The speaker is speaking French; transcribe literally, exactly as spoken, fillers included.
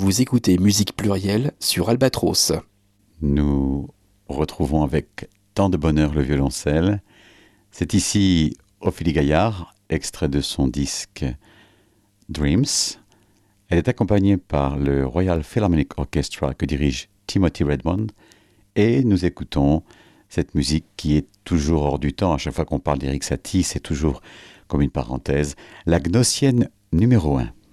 vous écoutez Musique Plurielle sur Albatros. Nous retrouvons avec tant de bonheur le violoncelle. C'est ici Ophélie Gaillard, extrait de son disque Dreams. Elle est accompagnée par le Royal Philharmonic Orchestra que dirige Timothy Redmond. Et nous écoutons cette musique qui est toujours hors du temps. À chaque fois qu'on parle d'Erik Satie, c'est toujours comme une parenthèse. La Gnossienne numéro un.